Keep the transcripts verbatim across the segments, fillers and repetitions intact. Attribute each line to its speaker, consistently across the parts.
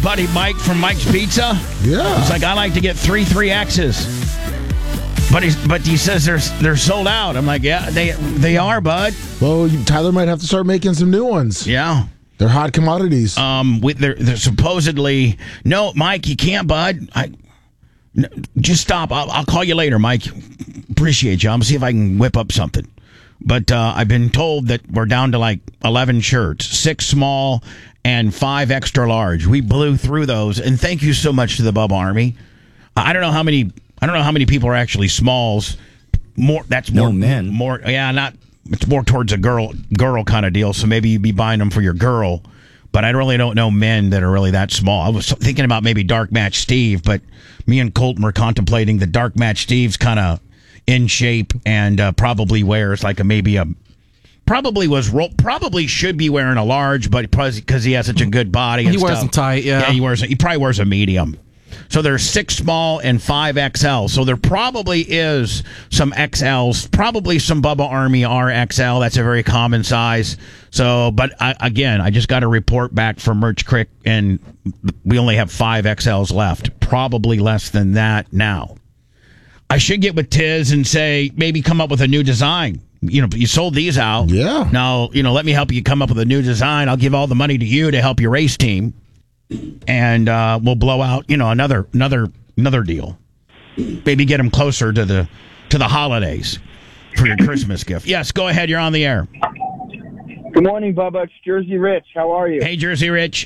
Speaker 1: buddy Mike from Mike's Pizza.
Speaker 2: Yeah.
Speaker 1: He's like, I like to get three three X's. But he's, but he says they're they're sold out. I'm like, yeah, they they are, bud.
Speaker 2: Well, you, Tyler might have to start making some new ones.
Speaker 1: Yeah.
Speaker 2: They're hot commodities.
Speaker 1: Um, with they're, they're supposedly no, Mike, you can't, bud. I no, just stop. I'll, I'll call you later, Mike. Appreciate you. I'm gonna see if I can whip up something. But uh, I've been told that we're down to like eleven shirts, six small and five extra large. We blew through those, and thank you so much to the Bubba Army. I don't know how many. I don't know how many people are actually smalls. More. That's more
Speaker 3: no men.
Speaker 1: More. Yeah, not. It's more towards a girl girl kind of deal, so maybe you'd be buying them for your girl. But I really don't know men that are really that small. I was thinking about maybe Dark Match Steve, but me and Colton were contemplating the Dark Match Steve's kind of in shape and uh, probably wears like a maybe a probably was ro- probably should be wearing a large, but because he has such a good body, and
Speaker 4: he wears
Speaker 1: stuff,
Speaker 4: them tight. Yeah,
Speaker 1: yeah, he wears. He probably wears a medium. So there's six small and five X L. So there probably is some X Ls, probably some Bubba Army R X L. That's a very common size. So, but I, again, I just got a report back from Merch Crick, and we only have five X Ls left. Probably less than that now. I should get with Tiz and say maybe come up with a new design. You know, you sold these out.
Speaker 2: Yeah.
Speaker 1: Now, you know, let me help you come up with a new design. I'll give all the money to you to help your race team. And uh, we'll blow out, you know, another another another deal. Maybe get them closer to the to the holidays for your Christmas gift. Yes, go ahead. You're on the air.
Speaker 5: Good morning, Bubba. It's Jersey Rich. How are you?
Speaker 1: Hey, Jersey Rich.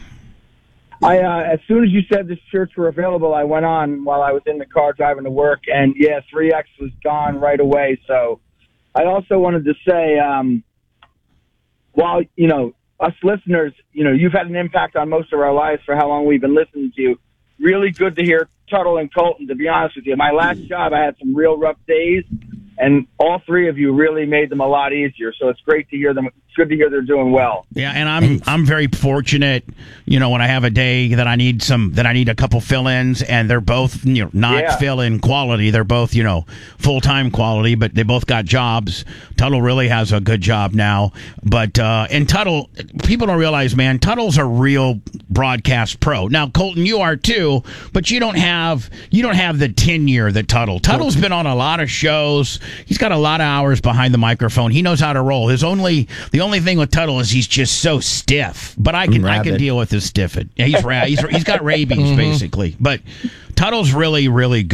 Speaker 5: I uh, as soon as you said the shirts were available, I went on while I was in the car driving to work, and yeah, three X was gone right away. So I also wanted to say, um, while you know. Us listeners, you know, you've had an impact on most of our lives for how long we've been listening to you. Really good to hear Tuttle and Colton, to be honest with you. My last job, I had some real rough days, and all three of you really made them a lot easier. So it's great to hear them. It's good to hear they're doing well.
Speaker 1: Yeah, and I'm I'm very fortunate, you know, when I have a day that I need some that I need a couple fill-ins, and they're both, you know, not
Speaker 5: Yeah.
Speaker 1: fill-in quality. They're both, you know, full-time quality, but they both got jobs. Tuttle really has a good job now, but uh, and Tuttle, people don't realize, man, Tuttle's a real broadcast pro. Now, Colton, you are too, but you don't have you don't have the tenure that Tuttle. Tuttle's been on a lot of shows. He's got a lot of hours behind the microphone. He knows how to roll. His only the only thing with Tuttle is he's just so stiff. But I can I can deal with his stiffing. Yeah, he's ra- he's he's got rabies basically. But Tuttle's really really good.